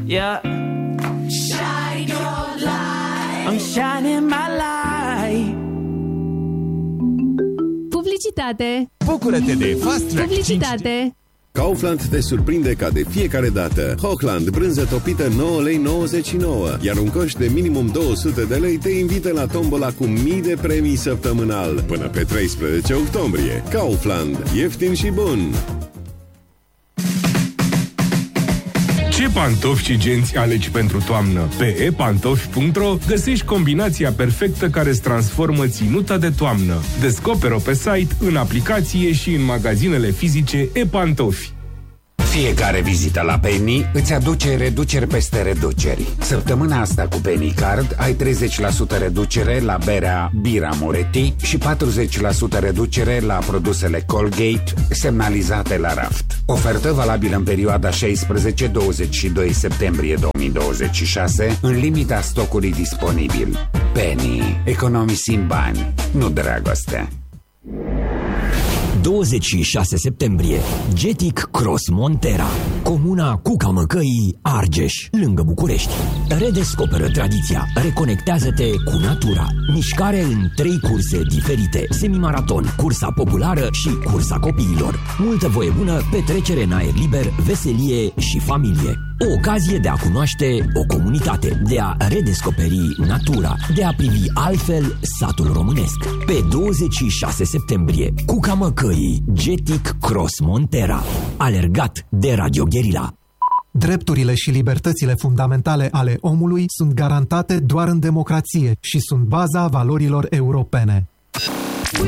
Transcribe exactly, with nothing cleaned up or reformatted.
Yeah. Shine your light. I'm shining my light. Publicitate. Bucură-te de Fast Track. Publicitate. Kaufland te surprinde ca de fiecare dată. Hochland, brânză topită nouă lei nouăzeci și nouă, iar un coș de minimum două sute de lei te invită la tombola cu mii de premii săptămânal până pe treisprezece octombrie. Kaufland, ieftin și bun. Ce pantofi și genți alegi pentru toamnă? Pe e pantofi punct ro găsești combinația perfectă care îți transformă ținuta de toamnă. Descoperă-o pe site, în aplicație și în magazinele fizice e-pantofi. Fiecare vizită la Penny îți aduce reduceri peste reduceri. Săptămâna asta cu Penny Card ai treizeci la sută reducere la berea Bira Moretti și patruzeci la sută reducere la produsele Colgate semnalizate la raft. Ofertă valabilă în perioada șaisprezece douăzeci și doi septembrie două mii douăzeci și șase, în limita stocului disponibil. Penny. Economisim bani, nu dragoste. douăzeci și șase septembrie, Getic Cross Montera, comuna Cuca-Măcăii, Argeș, lângă București. Redescoperă tradiția, reconectează-te cu natura. Mișcare în trei curse diferite, semimaraton, cursa populară și cursa copiilor. Multă voie bună, petrecere în aer liber, veselie și familie. O ocazie de a cunoaște o comunitate, de a redescoperi natura, de a privi altfel satul românesc. Pe douăzeci și șase septembrie, Cuca-Măcăii, Getic Cross Montera, alergat de Radio Guerilla. Drepturile și libertățile fundamentale ale omului sunt garantate doar în democrație și sunt baza valorilor europene.